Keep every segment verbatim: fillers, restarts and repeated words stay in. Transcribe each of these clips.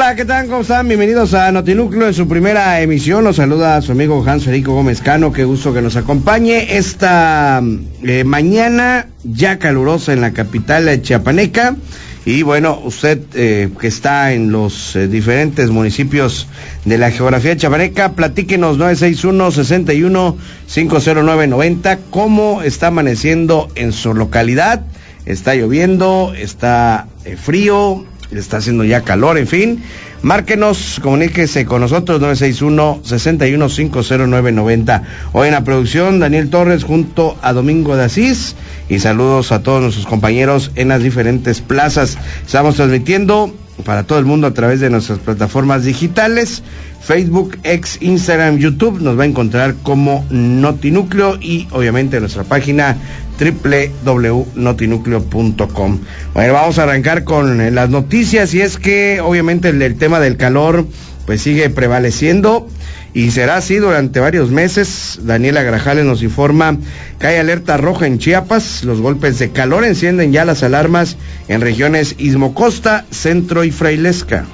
Hola, ¿qué tal? ¿Cómo están? Bienvenidos a Notinúcleo en su primera emisión. Los saluda su amigo Hans Federico Gómez Cano. Qué gusto que nos acompañe esta eh, mañana ya calurosa en la capital chiapaneca. Y bueno, usted eh, que está en los eh, diferentes municipios de la geografía chiapaneca, platíquenos nueve seis uno, seis uno, cinco cero nueve nueve cero, cómo está amaneciendo en su localidad. Está lloviendo, está eh, frío, está haciendo ya calor, en fin. Márquenos, comuníquese con nosotros, nueve seis uno, seis uno, cinco cero nueve nueve cero. Hoy en la producción, Daniel Torres junto a Domingo de Asís. Y saludos a todos nuestros compañeros en las diferentes plazas. Estamos transmitiendo para todo el mundo a través de nuestras plataformas digitales, Facebook, X, Instagram, YouTube. Nos va a encontrar como Notinúcleo y obviamente nuestra página doble u doble u doble u punto notinúcleo punto com. Bueno, vamos a arrancar con las noticias y es que obviamente el, el tema del calor pues sigue prevaleciendo y será así durante varios meses. Daniela Grajales nos informa que hay alerta roja en Chiapas. Los golpes de calor encienden ya las alarmas en regiones Istmo Costa, Centro y Frailesca.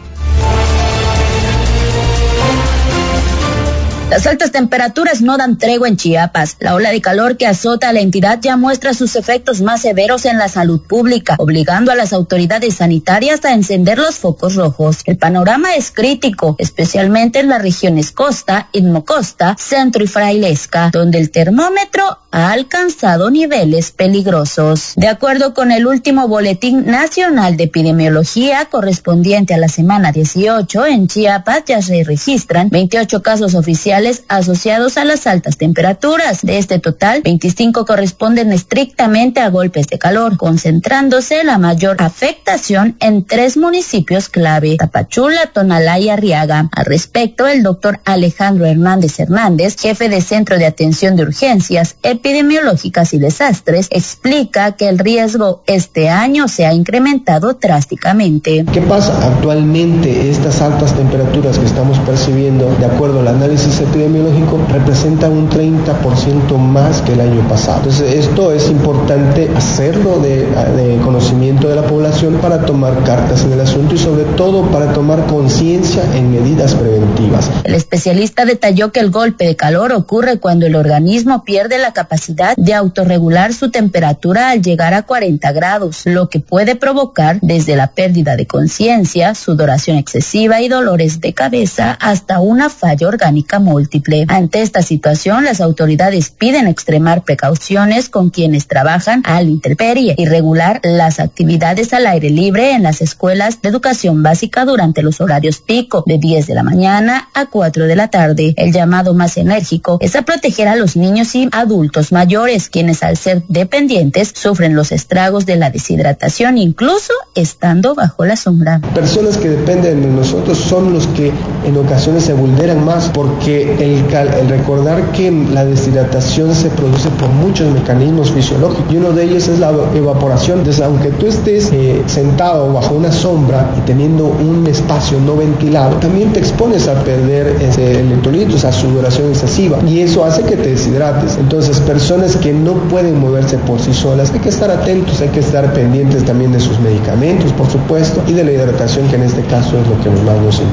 Las altas temperaturas no dan tregua en Chiapas. La ola de calor que azota a la entidad ya muestra sus efectos más severos en la salud pública, obligando a las autoridades sanitarias a encender los focos rojos. El panorama es crítico, especialmente en las regiones Costa, Istmo Costa, Centro y Frailesca, donde el termómetro ha alcanzado niveles peligrosos. De acuerdo con el último Boletín Nacional de Epidemiología correspondiente a la semana dieciocho, en Chiapas ya se registran veintiocho casos oficiales asociados a las altas temperaturas. De este total, veinticinco corresponden estrictamente a golpes de calor, concentrándose la mayor afectación en tres municipios clave: Tapachula, Tonalá y Arriaga. Al respecto, el doctor Alejandro Hernández Hernández, jefe de Centro de Atención de Urgencias Epidemiológicas y Desastres, explica que el riesgo este año se ha incrementado drásticamente. ¿Qué pasa? Actualmente estas altas temperaturas que estamos percibiendo, de acuerdo al análisis epidemiológico, representa un treinta por ciento más que el año pasado. Entonces esto es importante hacerlo de, de conocimiento de la población para tomar cartas en el asunto y sobre todo para tomar conciencia en medidas preventivas. El especialista detalló que el golpe de calor ocurre cuando el organismo pierde la capacidad de autorregular su temperatura al llegar a cuarenta grados, lo que puede provocar desde la pérdida de conciencia, sudoración excesiva y dolores de cabeza hasta una falla orgánica múltiple. Ante esta situación, las autoridades piden extremar precauciones con quienes trabajan a la intemperie y regular las actividades al aire libre en las escuelas de educación básica durante los horarios pico, de diez de la mañana a cuatro de la tarde. El llamado más enérgico es a proteger a los niños y adultos mayores, quienes al ser dependientes sufren los estragos de la deshidratación, incluso estando bajo la sombra. Personas que dependen de nosotros son los que en ocasiones se vulneran más porque El, el recordar que la deshidratación se produce por muchos mecanismos fisiológicos y uno de ellos es la evaporación. Entonces, aunque tú estés eh, sentado bajo una sombra y teniendo un espacio no ventilado, también te expones a perder ese electrolitos, a sudoración excesiva, y eso hace que te deshidrates. Entonces, personas que no pueden moverse por sí solas, hay que estar atentos, hay que estar pendientes también de sus medicamentos, por supuesto, y de la hidratación, que en este caso es lo que más nos interesa.